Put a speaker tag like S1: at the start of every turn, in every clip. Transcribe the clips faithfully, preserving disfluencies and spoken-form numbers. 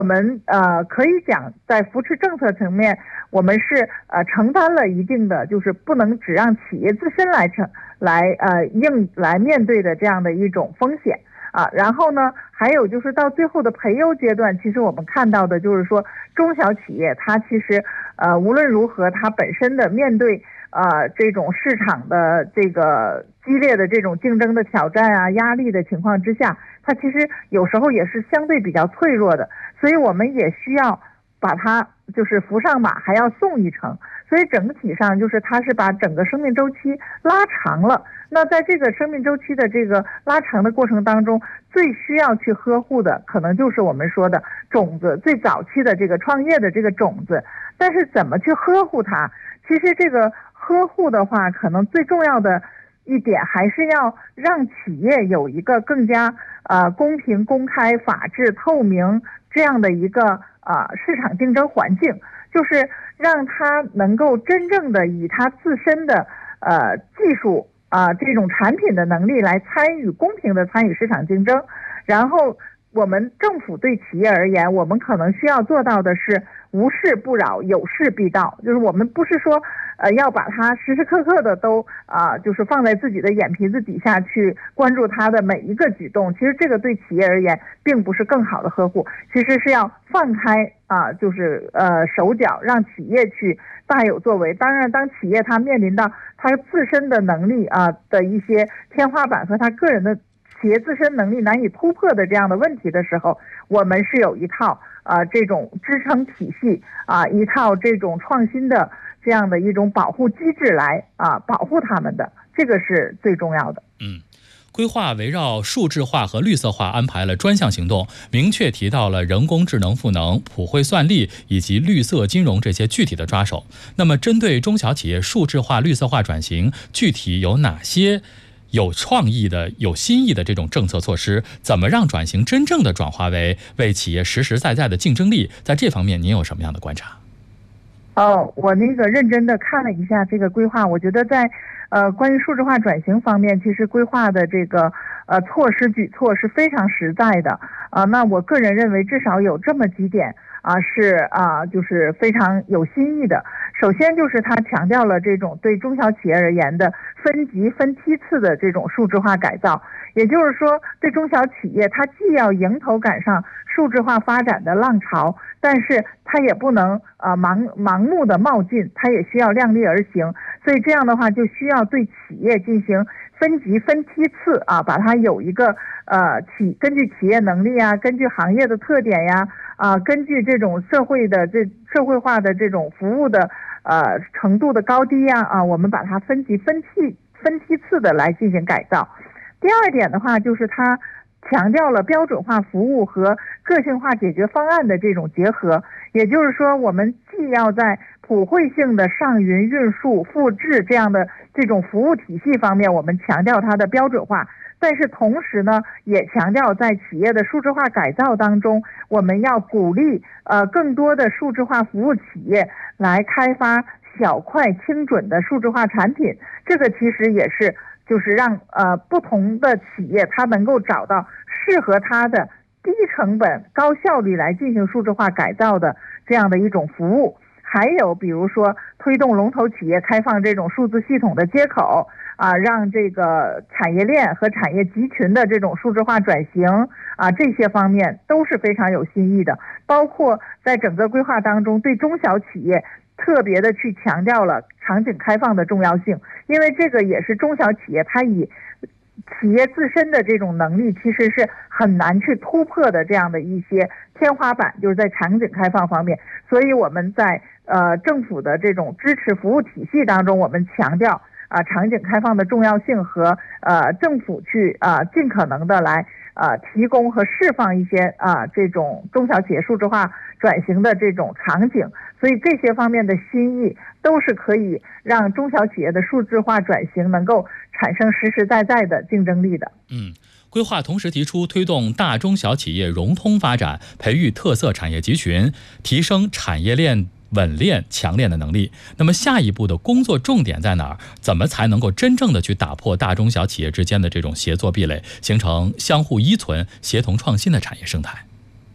S1: 我们呃可以讲，在扶持政策层面，我们是呃承担了一定的，就是不能只让企业自身来承来呃应来面对的这样的一种风险啊。然后呢，还有就是到最后的培优阶段，其实我们看到的就是说，中小企业它其实呃无论如何，它本身的面对呃这种市场的这个激烈的这种竞争的挑战啊、压力的情况之下，它其实有时候也是相对比较脆弱的。所以我们也需要把它就是扶上马，还要送一程。所以整体上就是它是把整个生命周期拉长了。那在这个生命周期的这个拉长的过程当中，最需要去呵护的可能就是我们说的种子，最早期的这个创业的这个种子。但是怎么去呵护它？其实这个呵护的话，可能最重要的一点还是要让企业有一个更加呃公平、公开、法治、透明这样的一个啊、呃、市场竞争环境，就是让它能够真正的以它自身的呃技术啊、呃、这种产品的能力来参与公平的参与市场竞争。然后我们政府对企业而言，我们可能需要做到的是无事不扰，有事必到，就是我们不是说呃要把它时时刻刻的都啊、呃、就是放在自己的眼皮子底下去关注它的每一个举动。其实这个对企业而言并不是更好的呵护，其实是要放开啊、呃、就是呃手脚，让企业去大有作为。当然当企业它面临到它自身的能力啊、呃、的一些天花板和它个人的企业自身能力难以突破的这样的问题的时候，我们是有一套啊、呃、这种支撑体系啊、呃、一套这种创新的这样的一种保护机制来啊、呃、保护他们的，这个是最重要的。
S2: 嗯。规划围绕数字化和绿色化安排了专项行动，明确提到了人工智能赋能、普惠算力以及绿色金融这些具体的抓手。那么针对中小企业数字化、绿色化转型，具体有哪些有创意的、有新意的这种政策措施？怎么让转型真正的转化为为企业实实在在的竞争力？在这方面您有什么样的观察？
S1: 哦，我那个认真的看了一下这个规划，我觉得在呃关于数字化转型方面，其实规划的这个呃措施举措是非常实在的啊、呃。那我个人认为至少有这么几点啊、呃、是啊、呃、就是非常有新意的。首先就是他强调了这种对中小企业而言的分级分梯次的这种数字化改造，也就是说对中小企业它既要迎头赶上数字化发展的浪潮，但是它也不能呃盲盲目的冒进，它也需要量力而行。所以这样的话就需要对企业进行分级分梯次啊，把它有一个呃企根据企业能力啊，根据行业的特点呀啊，根据这种社会的这社会化的这种服务的呃程度的高低呀啊，我们把它分级分梯分梯次的来进行改造。第二点的话，就是它强调了标准化服务和个性化解决方案的这种结合，也就是说我们既要在普惠性的上云、运输、复制这样的这种服务体系方面，我们强调它的标准化，但是同时呢，也强调在企业的数字化改造当中，我们要鼓励呃更多的数字化服务企业来开发小快精准的数字化产品。这个其实也是就是让呃不同的企业它能够找到适合它的低成本、高效率来进行数字化改造的这样的一种服务。还有比如说推动龙头企业开放这种数字系统的接口啊，让这个产业链和产业集群的这种数字化转型啊，这些方面都是非常有新意的。包括在整个规划当中，对中小企业特别的去强调了场景开放的重要性，因为这个也是中小企业它以企业自身的这种能力其实是很难去突破的这样的一些天花板，就是在场景开放方面。所以我们在呃政府的这种支持服务体系当中，我们强调啊、呃、场景开放的重要性和呃政府去啊、呃、尽可能的来呃提供和释放一些啊、呃、这种中小企业数字化转型的这种场景。所以这些方面的新意都是可以让中小企业的数字化转型能够产生实实在在的竞争力的。
S2: 嗯，规划同时提出推动大中小企业融通发展，培育特色产业集群，提升产业链稳链强链的能力。那么下一步的工作重点在哪儿？怎么才能够真正的去打破大中小企业之间的这种协作壁垒，形成相互依存、协同创新的产业生态？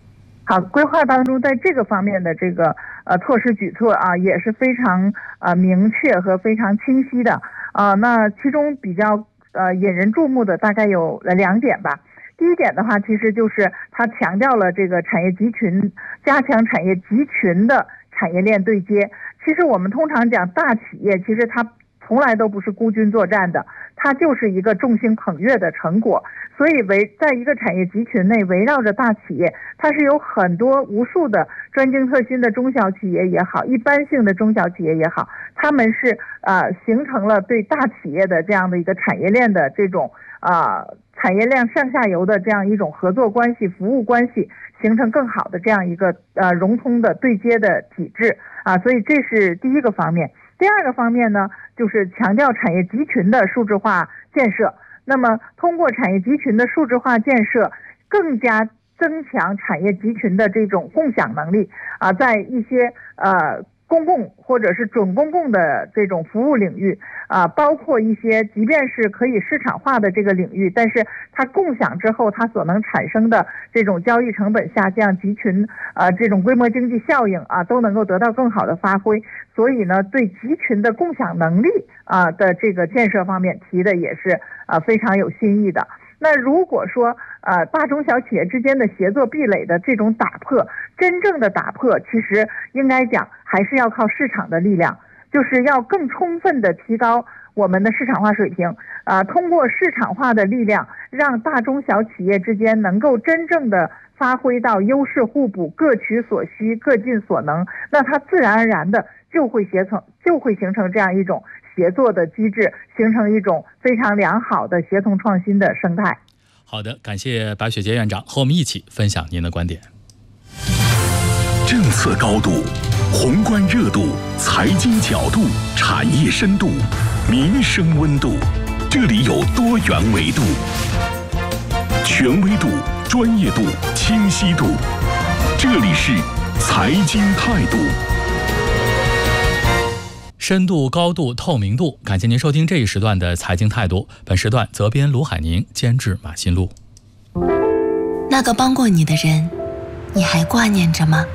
S1: 好，规划当中在这个方面的这个呃措施举措啊，也是非常呃明确和非常清晰的啊。那其中比较呃引人注目的大概有两点吧。第一点的话，其实就是它强调了这个产业集群，加强产业集群的产业链对接。其实我们通常讲大企业，其实它从来都不是孤军作战的，它就是一个众星捧月的成果。所以围在一个产业集群内，围绕着大企业，它是有很多无数的专精特新的中小企业也好，一般性的中小企业也好，他们是呃形成了对大企业的这样的一个产业链的这种啊、呃、产业链上下游的这样一种合作关系、服务关系，形成更好的这样一个呃融通的对接的体制啊，所以这是第一个方面。第二个方面呢，就是强调产业集群的数字化建设。那么通过产业集群的数字化建设，更加增强产业集群的这种共享能力啊，在一些呃公共或者是准公共的这种服务领域啊，包括一些即便是可以市场化的这个领域，但是它共享之后它所能产生的这种交易成本下降、集群啊这种规模经济效应啊，都能够得到更好的发挥。所以呢，对集群的共享能力啊的这个建设方面提的也是啊非常有新意的。那如果说呃大中小企业之间的协作壁垒的这种打破，真正的打破，其实应该讲还是要靠市场的力量，就是要更充分的提高我们的市场化水平啊、呃，通过市场化的力量，让大中小企业之间能够真正的发挥到优势互补、各取所需、各尽所能，那它自然而然的就会协成，就会形成这样一种协作的机制，形成一种非常良好的协同创新的生态。
S2: 好的，感谢白雪洁院长和我们一起分享您的观点。
S3: 政策高度、宏观热度、财经角度、产业深度、民生温度，这里有多元维度，权威度、专业度、清晰度，这里是财经态度。
S2: 深度、高度、透明度，感谢您收听这一时段的财经态度。本时段责编卢海宁，监制马新路。
S4: 那个帮过你的人，你还挂念着吗？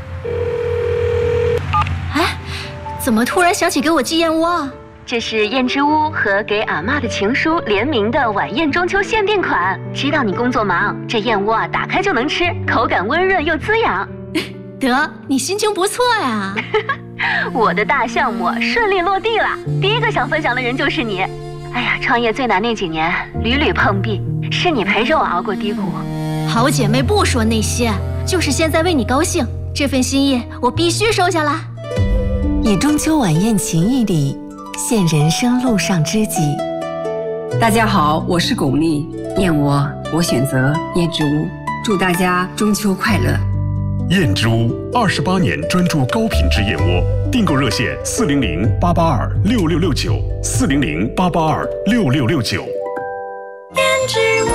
S5: 哎，怎么突然想起给我寄燕窝啊？
S6: 这是燕之屋和给阿嬷的情书联名的晚宴中秋限定款。知道你工作忙，这燕窝啊打开就能吃，口感温润又滋养。
S5: 得，你心情不错呀。
S6: 我的大项目顺利落地了，第一个想分享的人就是你。哎呀，创业最难那几年，屡屡碰壁，是你陪着我熬过低谷。
S5: 好姐妹不说那些，就是现在为你高兴，这份心意我必须收下来。
S4: 以中秋晚宴情谊里，现人生路上知己。
S7: 大家好，我是巩俐，燕窝我选择燕之屋，祝大家中秋快乐。
S3: 燕之屋二十八年专注高品质燕窝，订购热线四零零八八二六六六九四零零八八二六六六九。
S4: 燕之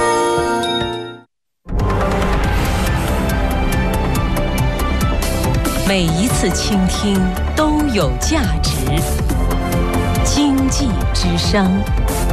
S4: 屋，
S8: 每一次倾听都有价值。经济之声。